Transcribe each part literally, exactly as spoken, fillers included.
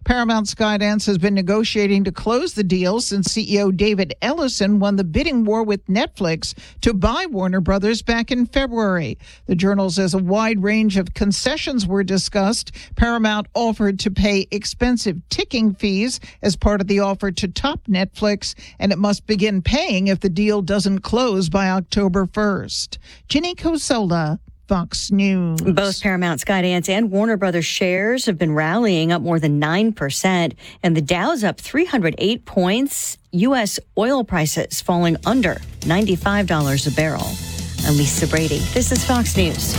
Paramount Skydance has been negotiating to close the deal since C E O David Ellison won the bidding war with Netflix to buy Warner Brothers back in February. The Journal says a wide range of concessions were discussed. Paramount offered to pay expensive ticking fees as part of the offer to top Netflix, and it must begin paying if the deal doesn't close by October first. Ginny Cosola, Fox News. Both Paramount, Skydance, and Warner Brothers shares have been rallying up more than nine percent, and the Dow's up three hundred eight points. U S oil prices falling under ninety-five dollars a barrel. I'm Lisa Brady. This is Fox News.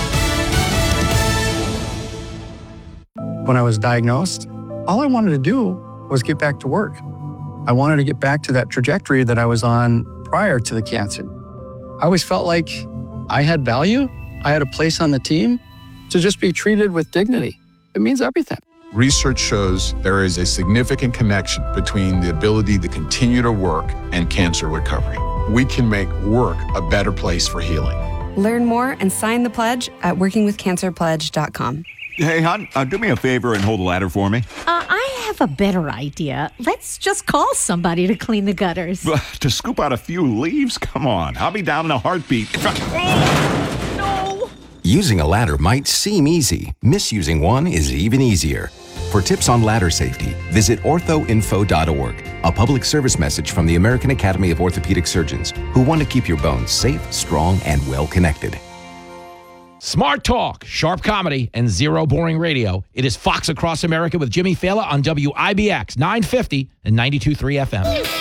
When I was diagnosed, all I wanted to do was get back to work. I wanted to get back to that trajectory that I was on prior to the cancer. I always felt like I had value. I had a place on the team. To just be treated with dignity, it means everything. Research shows there is a significant connection between the ability to continue to work and cancer recovery. We can make work a better place for healing. Learn more and sign the pledge at working with cancer pledge dot com. Hey, hon, uh, do me a favor and hold the ladder for me. Uh, I have a better idea. Let's just call somebody to clean the gutters. Uh, to scoop out a few leaves? Come on, I'll be down in a heartbeat. No! Using a ladder might seem easy. Misusing one is even easier. For tips on ladder safety, visit ortho info dot org. A public service message from the American Academy of Orthopedic Surgeons, who want to keep your bones safe, strong, and well-connected. Smart talk, sharp comedy, and zero boring radio. It is Fox Across America with Jimmy Fallon on W I B X nine fifty and ninety-two point three F M.